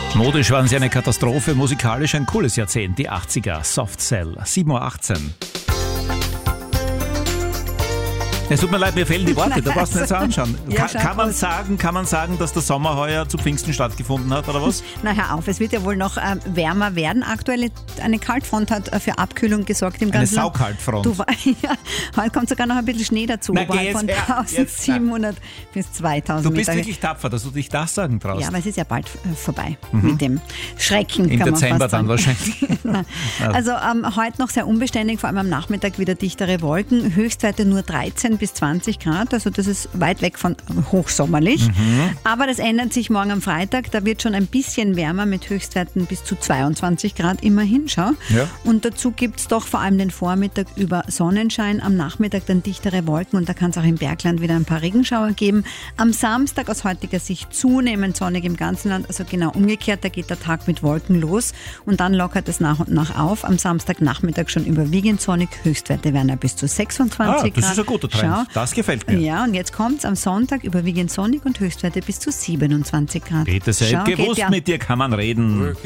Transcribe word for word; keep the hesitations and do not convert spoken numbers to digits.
Modisch waren sie eine Katastrophe, musikalisch ein cooles Jahrzehnt, die achtziger, Soft Cell, sieben Uhr achtzehn. Es tut mir leid, mir fehlen die Worte, da brauchst du nicht so anschauen. Ja, Ka- kann, man sagen, kann man sagen, dass der Sommer heuer zu Pfingsten stattgefunden hat, oder was? Na hör auf, es wird ja wohl noch äh, wärmer werden. Aktuell eine Kaltfront hat äh, für Abkühlung gesorgt im Eine ganzen Land. Saukaltfront. Du, ja, heute kommt sogar noch ein bisschen Schnee dazu, Na, oberhalb geh von jetzt her, eintausendsiebenhundert bis zweitausend Du bist Meter. wirklich tapfer, dass du dich das sagen traust. Ja, aber es ist ja bald äh, vorbei mit dem Schrecken. Im kann Dezember man fast dann sagen. wahrscheinlich. Also ähm, heute noch sehr unbeständig, vor allem am Nachmittag wieder dichtere Wolken. Höchstwerte nur dreizehn bis zwanzig Grad, also das ist weit weg von hochsommerlich. Mhm. Aber das ändert sich morgen am Freitag, da wird schon ein bisschen wärmer mit Höchstwerten bis zu zweiundzwanzig Grad immerhin, schau. Ja. Und dazu gibt es doch vor allem den Vormittag über Sonnenschein, am Nachmittag dann dichtere Wolken und da kann es auch im Bergland wieder ein paar Regenschauer geben. Am Samstag aus heutiger Sicht zunehmend sonnig im ganzen Land, also genau umgekehrt, da geht der Tag mit Wolken los und dann lockert es nach und nach auf. Am Samstagnachmittag schon überwiegend sonnig, Höchstwerte werden ja bis zu sechsundzwanzig Ah, das Grad. ist ein guter Trend. Schau. Das gefällt mir. Ja, und jetzt kommt es am Sonntag überwiegend sonnig und Höchstwerte bis zu siebenundzwanzig Grad. Peter, Schau, selbst geht gewusst, ja. mit dir kann man reden.